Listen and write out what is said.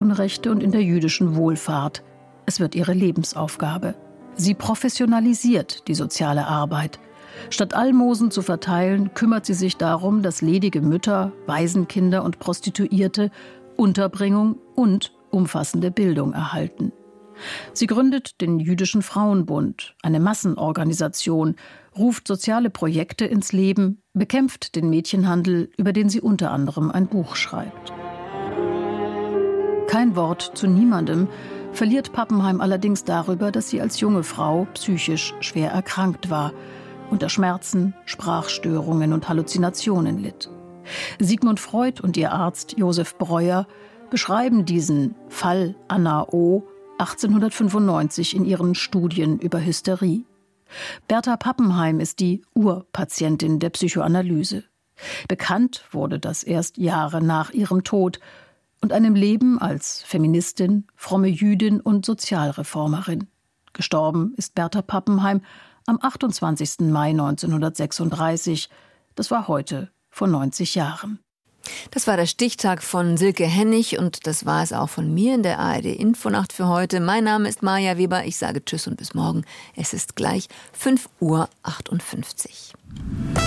Frauenrechte und in der jüdischen Wohlfahrt. Es wird ihre Lebensaufgabe. Sie professionalisiert die soziale Arbeit. Statt Almosen zu verteilen, kümmert sie sich darum, dass ledige Mütter, Waisenkinder und Prostituierte Unterbringung und umfassende Bildung erhalten. Sie gründet den Jüdischen Frauenbund, eine Massenorganisation, ruft soziale Projekte ins Leben, bekämpft den Mädchenhandel, über den sie unter anderem ein Buch schreibt. Kein Wort zu niemandem verliert Pappenheim allerdings darüber, dass sie als junge Frau psychisch schwer erkrankt war, unter Schmerzen, Sprachstörungen und Halluzinationen litt. Sigmund Freud und ihr Arzt Josef Breuer beschreiben diesen Fall Anna O. 1895 in ihren Studien über Hysterie. Bertha Pappenheim ist die Urpatientin der Psychoanalyse. Bekannt wurde das erst Jahre nach ihrem Tod und einem Leben als Feministin, fromme Jüdin und Sozialreformerin. Gestorben ist Bertha Pappenheim am 28. Mai 1936. Das war heute vor 90 Jahren. Das war der Stichtag von Silke Hennig und das war es auch von mir in der ARD-Infonacht für heute. Mein Name ist Maja Weber. Ich sage Tschüss und bis morgen. Es ist gleich 5:58 Uhr.